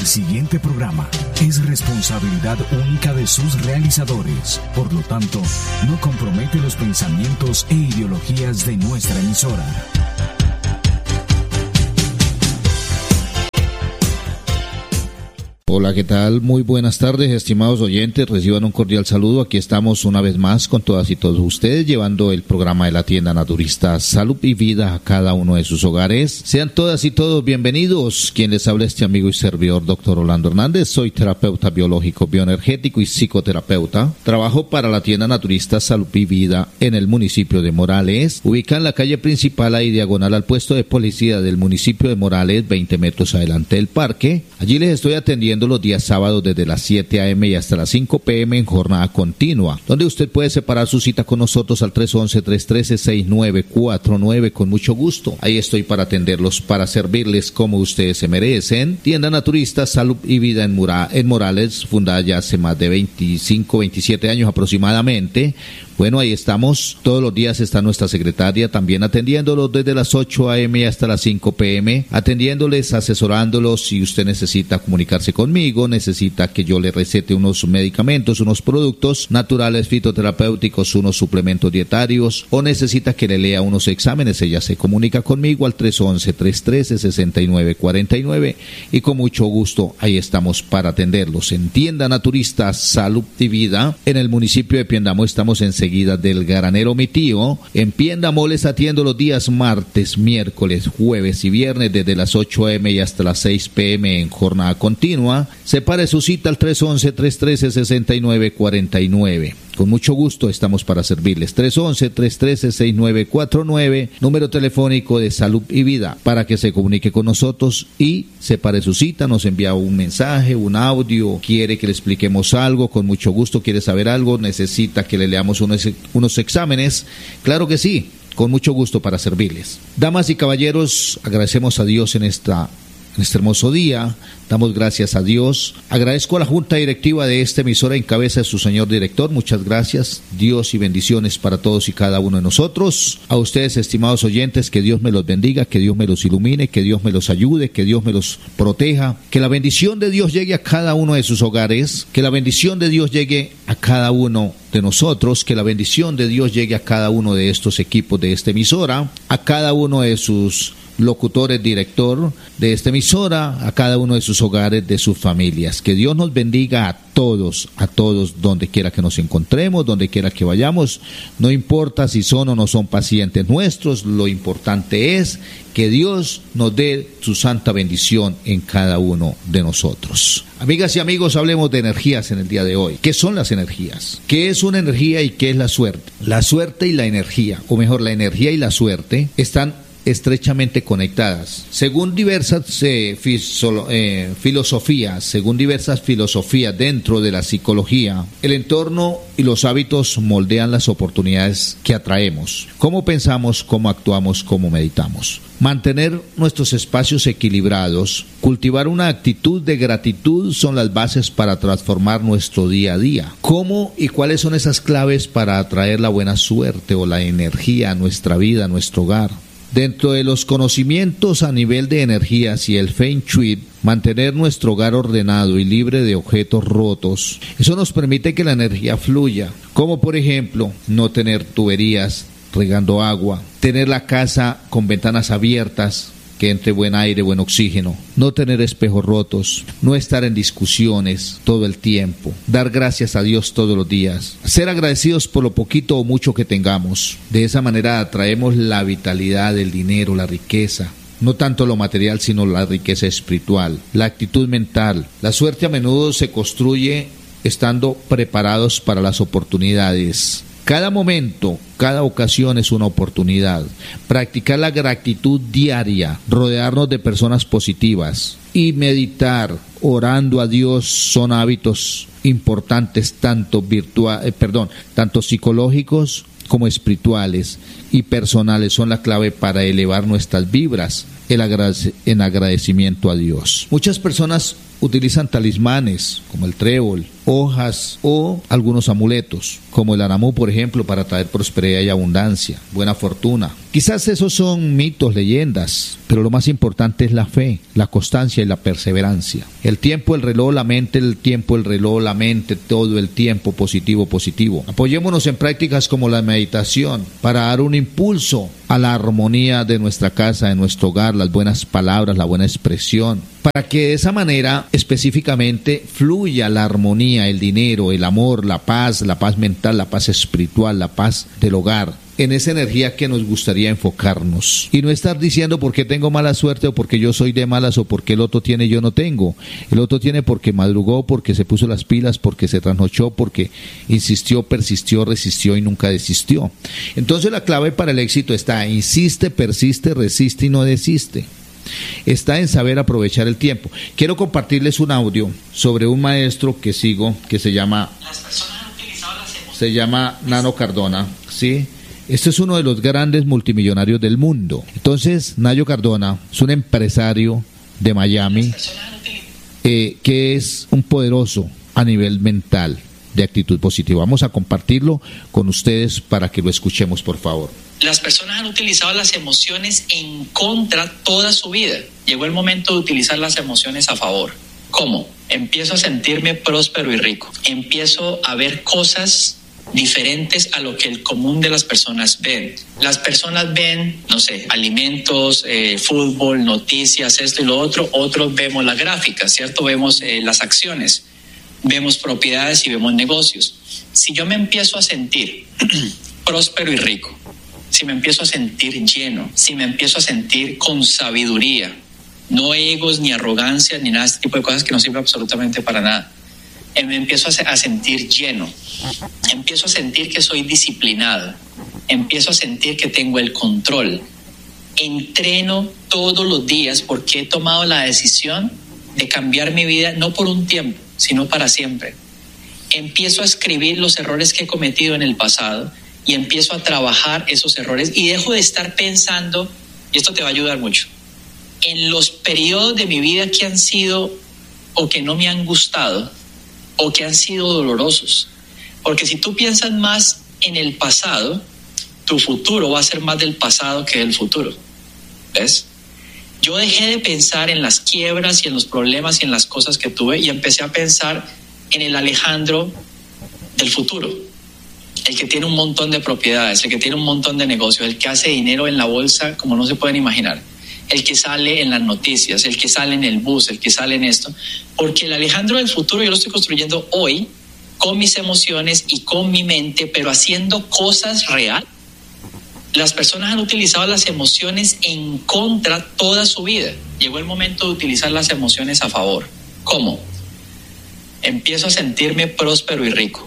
El siguiente programa es responsabilidad única de sus realizadores. Por lo tanto, no compromete los pensamientos e ideologías de nuestra emisora. Hola, ¿qué tal? Muy buenas tardes, estimados oyentes. Reciban un cordial saludo. Aquí estamos una vez más con todas y todos ustedes, llevando el programa de la tienda naturista Salud y Vida a cada uno de sus hogares. Sean todas y todos bienvenidos. Quien les habla, este amigo y servidor, Dr. Orlando Hernández. Soy terapeuta biológico, bioenergético y psicoterapeuta. Trabajo para la tienda naturista Salud y Vida en el municipio de Morales. Ubicada en la calle principal, ahí diagonal al puesto de policía del municipio de Morales, 20 metros adelante del parque. Allí les estoy atendiendo los días sábados desde las 7 a.m. y hasta las 5 p.m. en jornada continua, donde usted puede separar su cita con nosotros al 311-313-6949 con mucho gusto. Ahí estoy para atenderlos, para servirles como ustedes se merecen. Tienda Naturista Salud y Vida en Morales, fundada ya hace más de 27 años aproximadamente. Bueno, ahí estamos, todos los días está nuestra secretaria también atendiéndolos desde las 8 a.m. hasta las 5 p.m., atendiéndoles, asesorándolos. Si usted necesita comunicarse conmigo, necesita que yo le recete unos medicamentos, unos productos naturales fitoterapéuticos, unos suplementos dietarios, o necesita que le lea unos exámenes, ella se comunica conmigo al 311-313-6949 y con mucho gusto ahí estamos para atenderlos. En Tienda Naturista Salud y Vida, en el municipio de Piendamó, estamos enseguida del Granero Mi Tío. En Piendamó les atiendo los días martes, miércoles, jueves y viernes desde las 8 a.m. y hasta las 6 p.m. en jornada continua. Separe su cita al 311-313-6949. Con mucho gusto estamos para servirles. 311-313-6949, número telefónico de Salud y Vida, para que se comunique con nosotros y separe su cita, nos envía un mensaje, un audio, quiere que le expliquemos algo, con mucho gusto, quiere saber algo, necesita que le leamos unos exámenes. Claro que sí, con mucho gusto para servirles. Damas y caballeros, agradecemos a Dios en este hermoso día, damos gracias a Dios. Agradezco a la junta directiva de esta emisora en cabeza de su señor director. Muchas gracias, Dios y bendiciones para todos y cada uno de nosotros. A ustedes, estimados oyentes, que Dios me los bendiga, que Dios me los ilumine, que Dios me los ayude, que Dios me los proteja, que la bendición de Dios llegue a cada uno de sus hogares, que la bendición de Dios llegue a cada uno de nosotros, que la bendición de Dios llegue a cada uno de estos equipos de esta emisora, a cada uno de sus locutores, director de esta emisora, a cada uno de sus hogares, de sus familias. Que Dios nos bendiga a todos, donde quiera que nos encontremos, donde quiera que vayamos. No importa si son o no son pacientes nuestros, lo importante es que Dios nos dé su santa bendición en cada uno de nosotros. Amigas y amigos, hablemos de energías en el día de hoy. ¿Qué son las energías? ¿Qué es una energía y qué es la suerte? La suerte y la energía, o mejor, la energía y la suerte están estrechamente conectadas. Según diversas filosofías dentro de la psicología, el entorno y los hábitos moldean las oportunidades que atraemos. Cómo pensamos, cómo actuamos, cómo meditamos. Mantener nuestros espacios equilibrados, cultivar una actitud de gratitud son las bases para transformar nuestro día a día. ¿Cómo y cuáles son esas claves para atraer la buena suerte o la energía a nuestra vida, a nuestro hogar? Dentro de los conocimientos a nivel de energías y el Feng Shui, mantener nuestro hogar ordenado y libre de objetos rotos, eso nos permite que la energía fluya, como por ejemplo no tener tuberías regando agua, tener la casa con ventanas abiertas, que entre buen aire, buen oxígeno, no tener espejos rotos, no estar en discusiones todo el tiempo, dar gracias a Dios todos los días, ser agradecidos por lo poquito o mucho que tengamos. De esa manera atraemos la vitalidad, el dinero, la riqueza, no tanto lo material, sino la riqueza espiritual, la actitud mental. La suerte a menudo se construye estando preparados para las oportunidades. Cada momento, cada ocasión es una oportunidad. Practicar la gratitud diaria, rodearnos de personas positivas y meditar orando a Dios son hábitos importantes tanto psicológicos como espirituales y personales. Son la clave para elevar nuestras vibras en agradecimiento a Dios. Muchas personas utilizan talismanes como el trébol, hojas o algunos amuletos, como el anamú, por ejemplo, para traer prosperidad y abundancia, buena fortuna. Quizás esos son mitos, leyendas, pero lo más importante es la fe, la constancia y la perseverancia. El tiempo, el reloj, la mente, todo el tiempo positivo. Apoyémonos en prácticas como la meditación para dar un impulso a la armonía de nuestra casa, de nuestro hogar, las buenas palabras, la buena expresión, para que de esa manera específicamente fluya la armonía, el dinero, el amor, la paz mental, la paz espiritual, la paz del hogar, en esa energía que nos gustaría enfocarnos. Y no estar diciendo porque tengo mala suerte o porque yo soy de malas o porque el otro tiene y yo no tengo. El otro tiene porque madrugó, porque se puso las pilas, porque se trasnochó, porque insistió, persistió, resistió y nunca desistió. Entonces la clave para el éxito está: insiste, persiste, resiste y no desiste. Está en saber aprovechar el tiempo. Quiero compartirles un audio sobre un maestro que sigo, que se llama Nano Cardona, ¿sí? Este es uno de los grandes multimillonarios del mundo. Entonces, Nayo Cardona es un empresario de Miami que es un poderoso a nivel mental, de actitud positiva. Vamos a compartirlo con ustedes para que lo escuchemos, por favor. Las personas han utilizado las emociones en contra toda su vida. Llegó el momento de utilizar las emociones a favor. ¿Cómo? Empiezo a sentirme próspero y rico. Empiezo a ver cosas diferentes a lo que el común de las personas ven. Las personas ven, no sé, alimentos, fútbol, noticias, esto y lo otro. Otros vemos las gráficas, ¿cierto? Vemos las acciones, vemos propiedades y vemos negocios. Si yo me empiezo a sentir próspero y rico, si me empiezo a sentir lleno, si me empiezo a sentir con sabiduría, no egos ni arrogancia ni nada de este tipo de cosas que no sirven absolutamente para nada. Me empiezo a sentir lleno, empiezo a sentir que soy disciplinado, empiezo a sentir que tengo el control. Entreno todos los días porque he tomado la decisión de cambiar mi vida, no por un tiempo, sino para siempre. Empiezo a escribir los errores que he cometido en el pasado y empiezo a trabajar esos errores y dejo de estar pensando, y esto te va a ayudar mucho, en los periodos de mi vida que han sido o que no me han gustado o que han sido dolorosos. Porque si tú piensas más en el pasado, tu futuro va a ser más del pasado que del futuro. ¿Ves? Yo dejé de pensar en las quiebras y en los problemas y en las cosas que tuve y empecé a pensar en el Alejandro del futuro. El que tiene un montón de propiedades, el que tiene un montón de negocios, el que hace dinero en la bolsa como no se pueden imaginar, el que sale en las noticias, el que sale en el bus, el que sale en esto. Porque el Alejandro del futuro yo lo estoy construyendo hoy con mis emociones y con mi mente, pero haciendo cosas reales. Las personas han utilizado las emociones en contra toda su vida. Llegó el momento de utilizar las emociones a favor. ¿Cómo? Empiezo a sentirme próspero y rico.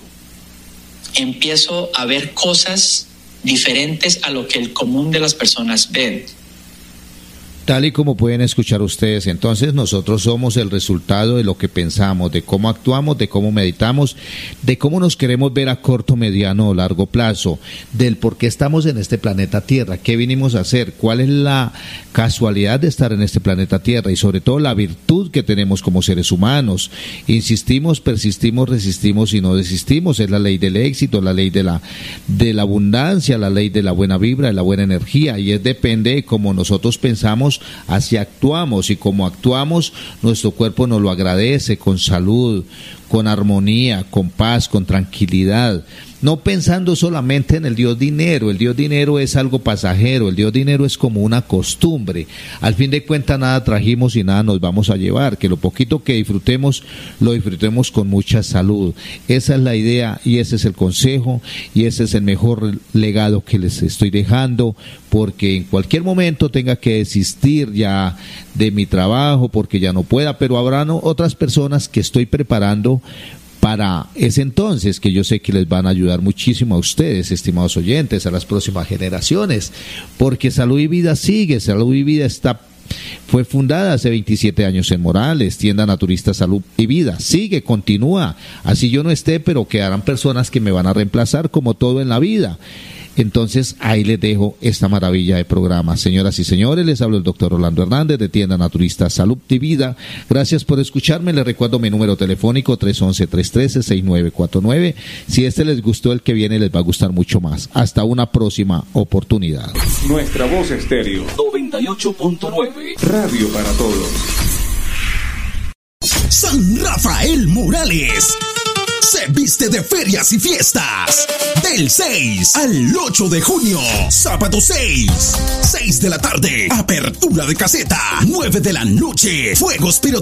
Empiezo a ver cosas diferentes a lo que el común de las personas ven. Tal y como pueden escuchar ustedes, entonces nosotros somos el resultado de lo que pensamos, de cómo actuamos, de cómo meditamos, de cómo nos queremos ver a corto, mediano o largo plazo, del por qué estamos en este planeta Tierra, qué vinimos a hacer, cuál es la casualidad de estar en este planeta Tierra y sobre todo la virtud que tenemos como seres humanos. Insistimos, persistimos, resistimos y no desistimos. Es la ley del éxito, la ley de la abundancia, la ley de la buena vibra, de la buena energía, y depende de cómo nosotros pensamos, así actuamos, y como actuamos, nuestro cuerpo nos lo agradece con salud, con armonía, con paz, con tranquilidad, no pensando solamente en el Dios dinero. El Dios dinero es algo pasajero, el Dios dinero es como una costumbre. Al fin de cuentas nada trajimos y nada nos vamos a llevar, que lo poquito que disfrutemos, lo disfrutemos con mucha salud. Esa es la idea y ese es el consejo y ese es el mejor legado que les estoy dejando, porque en cualquier momento tenga que desistir ya de mi trabajo porque ya no pueda, pero habrán otras personas que estoy preparando para ese entonces, que yo sé que les van a ayudar muchísimo a ustedes, estimados oyentes, a las próximas generaciones, porque Salud y Vida sigue. Salud y Vida fue fundada hace 27 años en Morales, tienda naturista Salud y Vida, sigue, continúa, así yo no esté, pero quedarán personas que me van a reemplazar como todo en la vida. Entonces ahí les dejo esta maravilla de programa. Señoras y señores, les hablo el doctor Orlando Hernández de Tienda Naturista Salud y Vida. Gracias por escucharme. Les recuerdo mi número telefónico 311-313-6949. Si les gustó, el que viene les va a gustar mucho más. Hasta una próxima oportunidad. Nuestra voz estéreo 98.9, radio para todos. San Rafael Morales se viste de ferias y fiestas. Del 6 al 8 de junio, sábado 6 de la tarde, apertura de caseta, 9 de la noche, fuegos pirotécnicos.